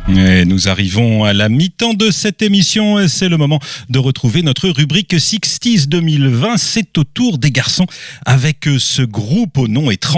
Et nous arrivons à la mi-temps de cette émission et c'est le moment de retrouver notre rubrique 60s 2020. C'est au tour des garçons avec ce groupe au nom étrange.